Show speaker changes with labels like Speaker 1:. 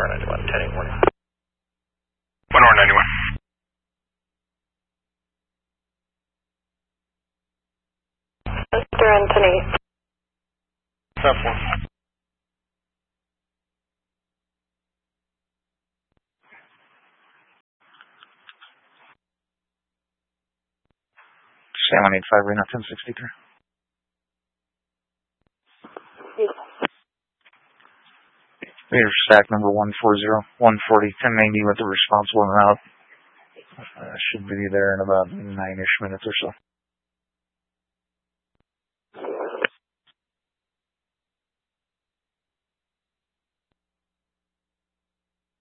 Speaker 1: 1R91, 10-8 morning.
Speaker 2: 1R91.
Speaker 3: Mr. Anthony.
Speaker 2: Step 1.
Speaker 4: San 185, Reno 1063.
Speaker 3: Yes.
Speaker 4: Meter stack number 140, 140, 1090 with the responsible route. Should be there in about 9-ish minutes or so.